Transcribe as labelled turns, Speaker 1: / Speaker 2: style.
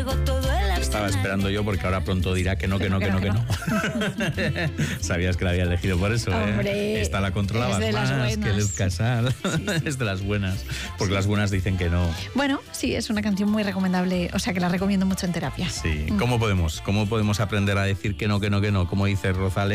Speaker 1: llevo todo el arsenal.
Speaker 2: Estaba esperando yo porque ahora pronto dirá que no. Sabías que la había elegido por eso,
Speaker 3: Hombre,
Speaker 2: Esta la controlabas más que Luz Casal. Sí. Es de las buenas, porque las buenas dicen que no.
Speaker 3: Bueno, sí, es una canción muy recomendable, o sea que la recomiendo mucho en terapia.
Speaker 2: Sí. ¿Cómo podemos aprender a decir que no? Como dice Rosalén.